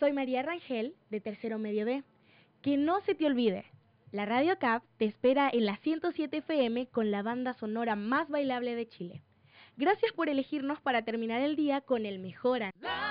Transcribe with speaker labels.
Speaker 1: Soy María Rangel, de Tercero Medio B. Que no se te olvide, la Radio CAP te espera en la 107 FM con la banda sonora más bailable de Chile. Gracias por elegirnos para terminar el día con el mejor ánimo.